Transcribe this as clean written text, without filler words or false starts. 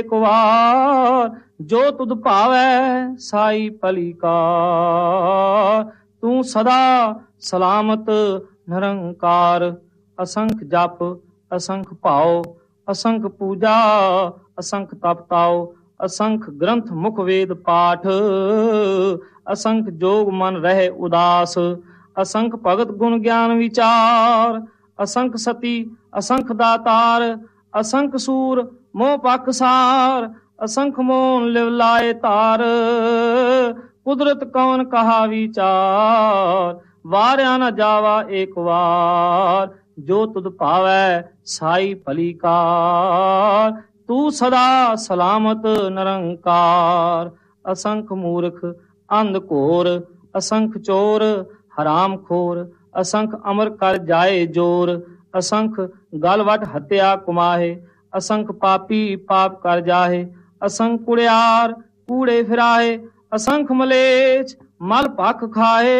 एक वार, जो तुद भावै साई भली कार। तू सदा सलामत निरंकार, असंख जप असंख भाव, असंख पूजा असंख तप ताओ, असंख ग्रंथ मुख वेद पाठ, असंख जोग मन रहे उदास, असंख भगत गुण ज्ञान विचार, असंख सती असंख दातार, असंख सूर मोह पाकसार, असंख मोन लिव लाए तार। कुदरत कौन कहा विचार, वार्या न जावा एक वार, जो तुद भावै साई भली कार। तू सदा सलामत निरंकार, असंख मूर्ख अंध घोर, असंख चोर हराम खोर, असंख अमर कर जाए जोर, असंख गलवट हत्या कुमाहे, असंख पापी पाप कर जाहे, असंख कुड़ियार कूड़े फिराहे, असंख मलेच मल भख खाए।